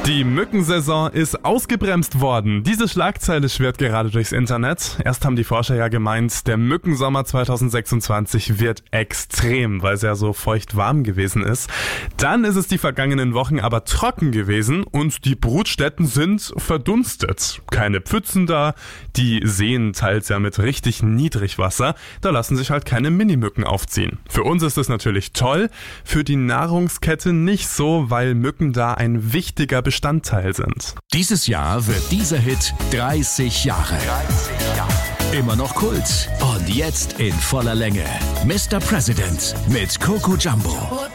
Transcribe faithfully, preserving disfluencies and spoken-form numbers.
Die Mückensaison ist ausgebremst worden. Diese Schlagzeile schwirrt gerade durchs Internet. Erst haben die Forscher ja gemeint, der Mückensommer zweitausendsechsundzwanzig wird extrem, weil es ja so feucht warm gewesen ist. Dann ist es die vergangenen Wochen aber trocken gewesen und die Brutstätten sind verdunstet. Keine Pfützen da, die Seen teils ja mit richtig Niedrigwasser. Da lassen sich halt keine Minimücken aufziehen. Für uns ist das natürlich toll, für die Nahrungskette nicht so, weil Mücken da ein wichtiger Bestandteil sind. Dieses Jahr wird dieser Hit dreißig Jahre. dreißig Jahre. Immer noch Kult. Und jetzt in voller Länge. Mister President mit Coco Jumbo.